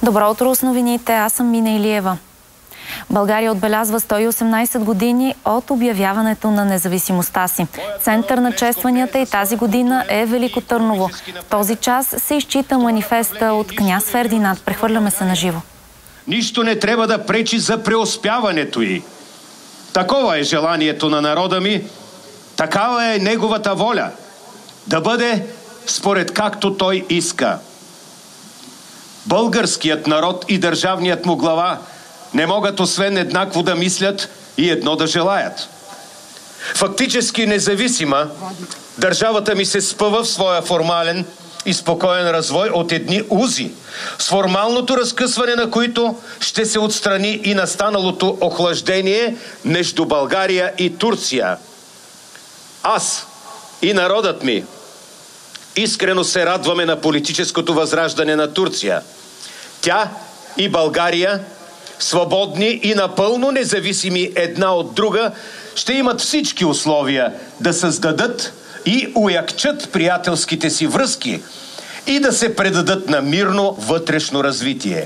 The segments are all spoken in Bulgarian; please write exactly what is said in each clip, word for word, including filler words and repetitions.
Добро утро с новините, аз съм Мина Илиева. България отбелязва сто и осемнадесет години от обявяването на независимостта си. Център на честванията и тази година е Велико Търново. В този час се изчита манифеста от княз Фердинанд. Прехвърляме се на живо. Нищо не трябва да пречи за преуспяването й. Такова е желанието на народа ми, такава е неговата воля. Да бъде според както той иска. Българският народ и държавният му глава не могат освен еднакво да мислят и едно да желаят. Фактически независима, държавата ми се спъва в своя формален и спокоен развой от едни узи, с формалното разкъсване на които ще се отстрани и настаналото охлаждение между България и Турция. Аз и народът ми искрено се радваме на политическото възраждане на Турция. Тя и България, свободни и напълно независими една от друга, ще имат всички условия да създадат и уякчат приятелските си връзки и да се предадат на мирно вътрешно развитие.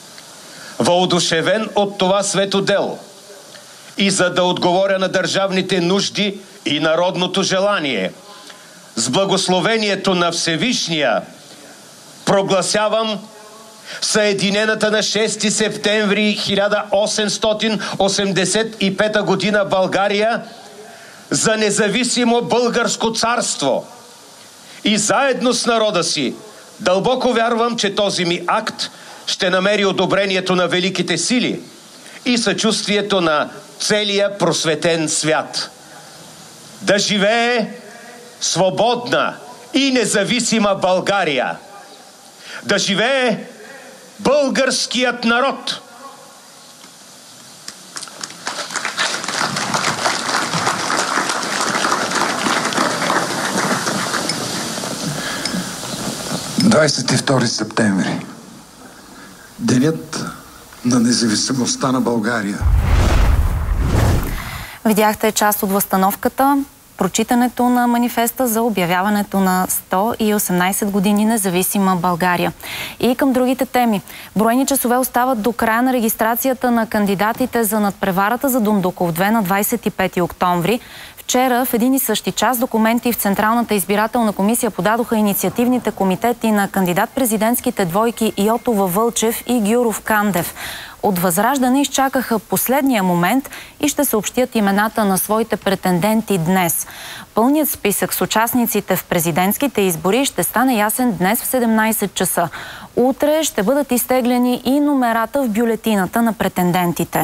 Въодушевен от това свето дело и за да отговоря на държавните нужди и народното желание, с благословението на Всевишния прогласявам Съединената на шести септември хиляда осемстотин осемдесет и пета година България за независимо българско царство. И заедно с народа си дълбоко вярвам, че този ми акт ще намери одобрението на великите сили и съчувствието на целия просветен свят. Да живее свободна и независима България! Да живее българският народ! двадесет и втори септември. Денят на независимостта на България. Видяхте част от възстановката, прочитането на манифеста за обявяването на сто и осемнадесет години независима България. И към другите теми. Броени часове остават до края на регистрацията на кандидатите за надпреварата за Дондуков две на двадесет и пети октомври. Вчера в един и същи час документи в Централната избирателна комисия подадоха инициативните комитети на кандидат-президентските двойки Йотова Вълчев и Гюров Кандев. От Възраждане изчакаха последния момент и ще съобщят имената на своите претенденти днес. Пълният списък с участниците в президентските избори ще стане ясен днес в седемнадесет часа. Утре ще бъдат изтеглени и номерата в бюлетината на претендентите.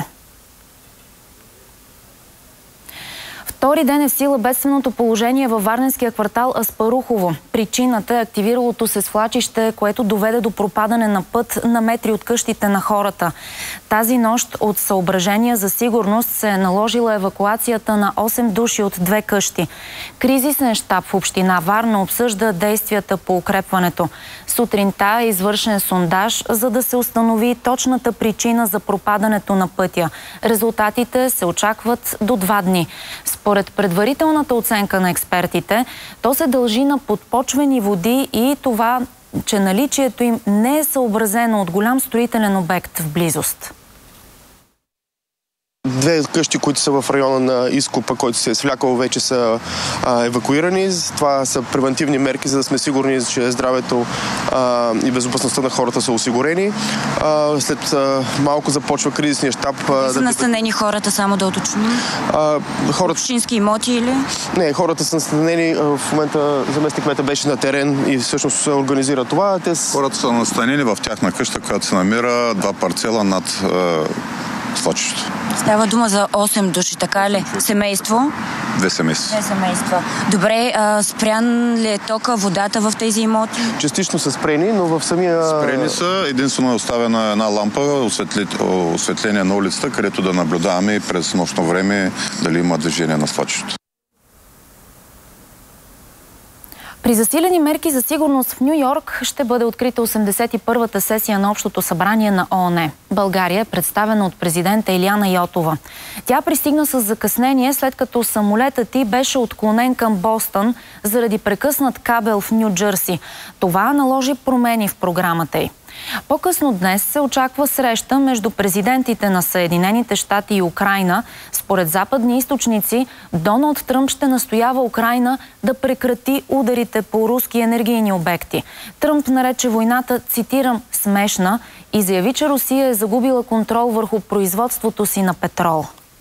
Втори ден е в сила бедственото положение във варненския квартал Аспарухово. Причината е активиралото се свлачище, което доведе до пропадане на път на метри от къщите на хората. Тази нощ от съображения за сигурност се е наложила евакуацията на осем души от две къщи. Кризисен щаб в община Варна обсъжда действията по укрепването. Сутринта е извършен сондаж, за да се установи точната причина за пропадането на пътя. Резултатите се очакват до два дни. Според предварителната оценка на експертите, то се дължи на подпочвени води и това, че наличието им не е съобразено от голям строителен обект в близост. Две къщи, които са в района на изкопа, който се е свлякал, вече са а, евакуирани. Това са превентивни мерки, за да сме сигурни, че здравето а, и безопасността на хората са осигурени. А, след а, малко започва кризисния щаб. Не са да настанени хората, само да уточним? А, хората... Общински имоти или? Не, хората са настанени. В момента заместник-кмета беше на терен и всъщност се организира това. Те... Хората са настанени в тяхна къща, която се намира два парцела над свлачището. Става дума за осем души, така ли? Семейство? Две семейства. Две семейства. Добре, а, спрян ли е тока, водата в тези имоти? Частично са спрени, но в самия... Спрени са. Единствено е оставена една лампа, осветли... осветление на улицата, където да наблюдаваме през нощно време дали има движение на свлачището. При засилени мерки за сигурност в Ню-Йорк ще бъде открита осемдесет и първата сесия на Общото събрание на ООН. България е представена от президента Илияна Йотова. Тя пристигна с закъснение, след като самолетът й беше отклонен към Бостън заради прекъснат кабел в Ню-Джърси. Това наложи промени в програмата й. По-късно днес се очаква среща между президентите на Съединените щати и Украйна. Според западни източници, Доналд Тръмп ще настоява Украйна да прекрати ударите по руски енергийни обекти. Тръмп нарече войната, цитирам, смешна и заяви, че Русия е загубила контрол върху производството си на петрол.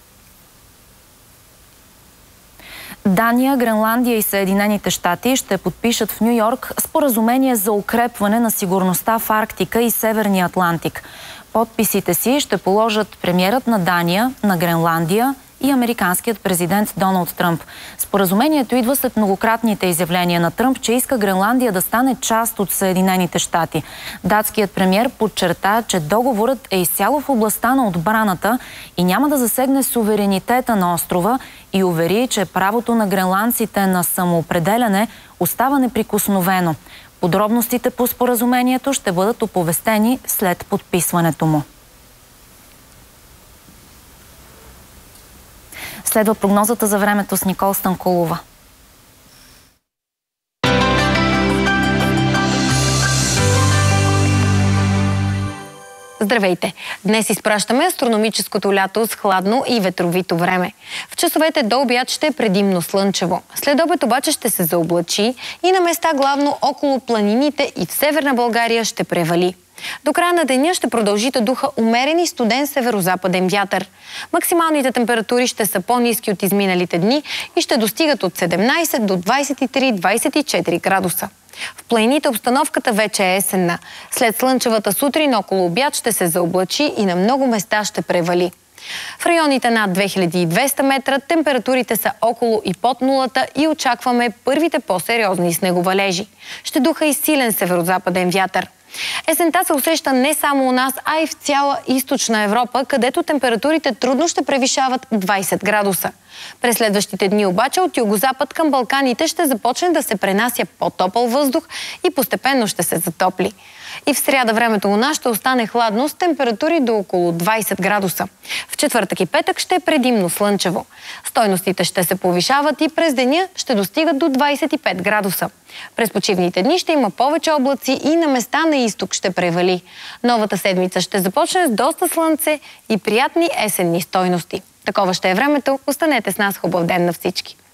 Дания, Гренландия и Съединените щати ще подпишат в Ню-Йорк споразумение за укрепване на сигурността в Арктика и Северния Атлантик. Подписите си ще положат премиерът на Дания, на Гренландия и американският президент Доналд Тръмп. Споразумението идва след многократните изявления на Тръмп, че иска Гренландия да стане част от Съединените щати. Датският премиер подчерта, че договорът е изцяло в областта на отбраната и няма да засегне суверенитета на острова и увери, че правото на гренландците на самоопределяне остава неприкосновено. Подробностите по споразумението ще бъдат оповестени след подписването му. Следва прогнозата за времето с Никол Станкулова. Здравейте! Днес изпращаме астрономическото лято с хладно и ветровито време. В часовете до обяд ще е предимно слънчево. След обед обаче ще се заоблачи и на места главно около планините и в Северна България ще превали. До края на деня ще продължи да духа умерен и студен северо-западен вятър. Максималните температури ще са по-ниски от изминалите дни и ще достигат от седемнайсет до двайсет и три - двайсет и четири градуса. В планините обстановката вече е есенна. След слънчевата сутрин около обяд ще се заоблачи и на много места ще превали. В районите над две хиляди и двеста метра температурите са около и под нулата и очакваме първите по-сериозни снеговалежи. Ще духа и силен северо-западен вятър. Есента се усеща не само у нас, а и в цяла източна Европа, където температурите трудно ще превишават двайсет градуса. През следващите дни обаче от югозапад към Балканите ще започне да се пренася по-топъл въздух и постепенно ще се затопли. И в сряда времето у нас ще остане хладно с температури до около двайсет градуса. В четвъртък и петък ще е предимно слънчево. Стойностите ще се повишават и през деня ще достигат до двайсет и пет градуса. През почивните дни ще има повече облаци и на места на изток ще превали. Новата седмица ще започне с доста слънце и приятни есенни стойности. Такова ще е времето. Останете с нас. Хубав ден на всички!